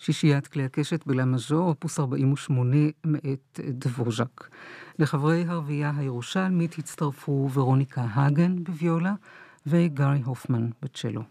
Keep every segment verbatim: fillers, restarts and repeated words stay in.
שישיית כלי הקשת בלה מז'ור, אופוס ארבעים ושמונה מאת דבוז'ק. לחברי הרביעייה הירושלמית הצטרפו ורוניקה הגן בוויולה וגארי הופמן בצ'לו.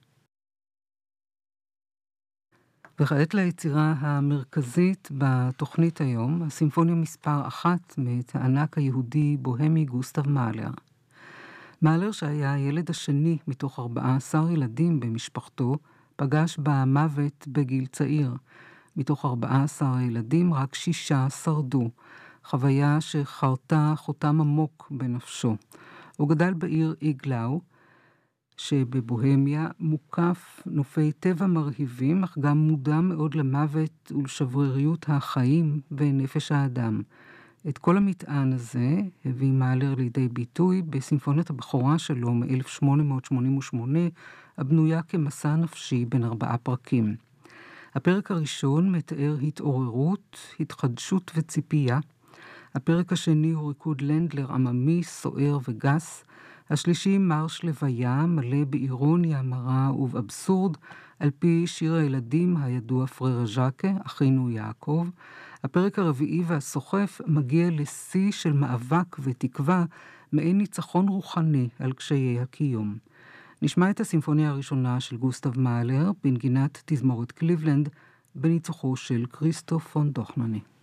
וכעת ליצירה המרכזית בתוכנית היום, הסימפוניה מספר אחת מאת הענק היהודי בוהמי גוסטב מאהלר. מאהלר, שהיה הילד השני מתוך ארבעה עשר ילדים במשפחתו, פגש במוות בגיל צעיר. מתוך ארבעה עשר הילדים רק שישה שרדו, חוויה שחרתה חותם עמוק בנפשו. הוא גדל בעיר איגלאו, שבבוהמיה מוקף נופי טבע מרהיבים, אך גם מודע מאוד למוות ולשבריריות החיים ונפש האדם. את כל המטען הזה הביא מאהלר לידי ביטוי בסימפוניית הבכורה שלו מ-אלף שמונה מאות שמונים ושמונה, הבנויה כמסע נפשי בין ארבעה פרקים. הפרק הראשון מתאר התעוררות, התחדשות וציפייה. הפרק השני הוא ריקוד לנדלר עממי, סוער וגס. השלישי מרש לוויה, מלא באירוניה מרה ובאבסורד, על פי שיר הילדים הידוע פררה ז'קה, אחינו יעקב. הפרק הרביעי והסוחף מגיע לשיא של מאבק ותקווה, מעין ניצחון רוחני על קשיי הקיום. נשמע את הסימפוניה הראשונה של גוסטב מאהלר, בנגינת תזמורת קליבלנד, בניצוחו של כריסטוף פון דוכנני.